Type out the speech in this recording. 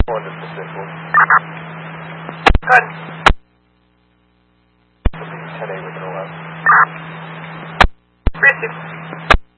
Going to specific. Good. 10-8 with an 11. Receive.